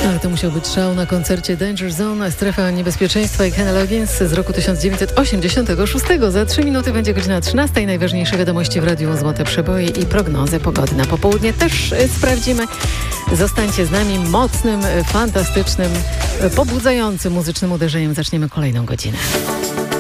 Ale to musiał być szał na koncercie Danger Zone, Strefa Niebezpieczeństwa i Kenny Loggins z roku 1986. Za 3 minuty będzie godzina 13. Najważniejsze wiadomości w radiu, złote przeboje i prognozy pogody na popołudnie też sprawdzimy. Zostańcie z nami. Mocnym, fantastycznym, pobudzającym muzycznym uderzeniem zaczniemy kolejną godzinę.